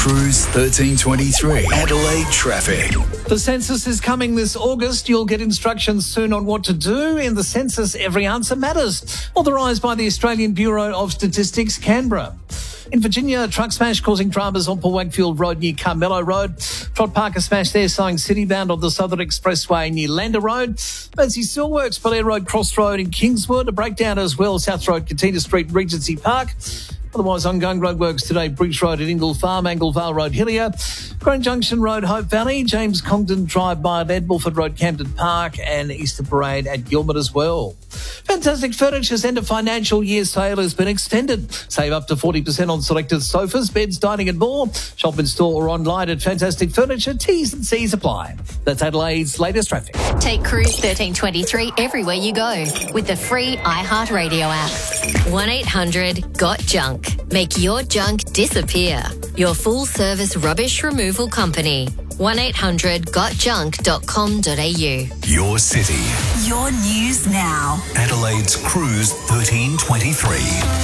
Cruise 1323, Adelaide traffic. The census is coming this August. You'll get instructions soon on what to do. In the census, every answer matters. Authorised by the Australian Bureau of Statistics, Canberra. In Virginia, a truck smash causing dramas on Paul Wakefield Road near Carmelo Road. Trot Parker smash there, Sying City bound on the Southern Expressway near Lander Road. Mersey Steelworks, Belair Road, Cross Road in Kingswood. A breakdown as well, South Road, Katina Street, Regency Park. Otherwise, ongoing roadworks today, Bridge Road at Ingle Farm, Anglevale Road, Hillier, Grand Junction Road, Hope Valley, James Congdon Drive by at Bulford Road, Camden Park, and Easter Parade at Gilbert as well. Fantastic Furniture's end of financial year sale has been extended. Save up to 40% on selected sofas, beds, dining and more. Shop in store or online at Fantastic Furniture. T's and C's apply. That's Adelaide's latest traffic. Take Cruise 1323 everywhere you go with the free iHeartRadio app. 1-800-GOT-JUNK. Make your junk disappear. Your full-service rubbish removal company. 1-800-GOTJUNK.com.au. Your city. Your news now. Adelaide's Cruise 1323.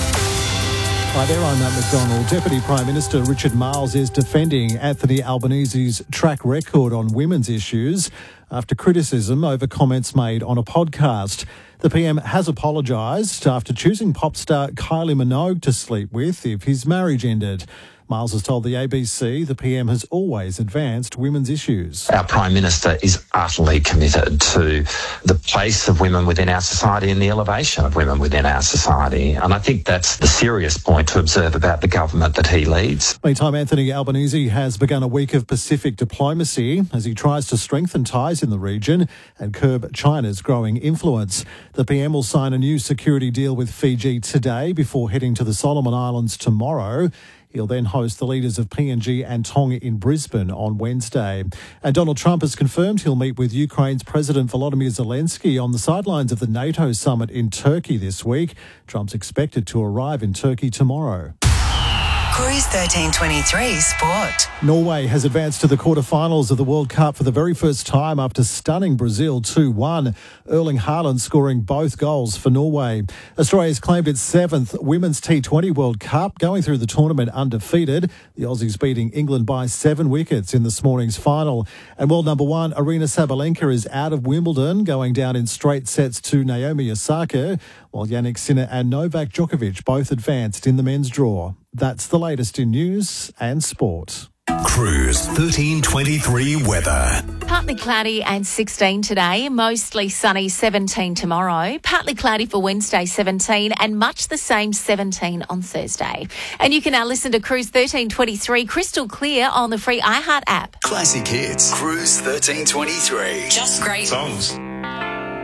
Hi there, I'm Matt McDonald. Deputy Prime Minister Richard Marles is defending Anthony Albanese's track record on women's issues after criticism over comments made on a podcast. The PM has apologised after choosing pop star Kylie Minogue to sleep with if his marriage ended. Miles has told the ABC the PM has always advanced women's issues. Our Prime Minister is utterly committed to the place of women within our society and the elevation of women within our society. And I think that's the serious point to observe about the government that he leads. Meantime, Anthony Albanese has begun a week of Pacific diplomacy as he tries to strengthen ties in the region and curb China's growing influence. The PM will sign a new security deal with Fiji today before heading to the Solomon Islands tomorrow. He'll then host the leaders of PNG and Tonga in Brisbane on Wednesday. And Donald Trump has confirmed he'll meet with Ukraine's President Volodymyr Zelensky on the sidelines of the NATO summit in Turkey this week. Trump's expected to arrive in Turkey tomorrow. Cruise 1323 Sport. Norway has advanced to the quarterfinals of the World Cup for the very first time after stunning Brazil 2-1. Erling Haaland scoring both goals for Norway. Australia's claimed its 7th Women's T20 World Cup, going through the tournament undefeated. The Aussies beating England by 7 wickets in this morning's final. And world number 1, Aryna Sabalenka is out of Wimbledon, going down in straight sets to Naomi Osaka, while Jannik Sinner and Novak Djokovic both advanced in the men's draw. That's the latest in news and sport. Cruise 1323 weather. Partly cloudy and 16 today, mostly sunny 17 tomorrow, partly cloudy for Wednesday 17 and much the same 17 on Thursday. And you can now listen to Cruise 1323 crystal clear on the free iHeart app. Classic hits. Cruise 1323. Just great songs.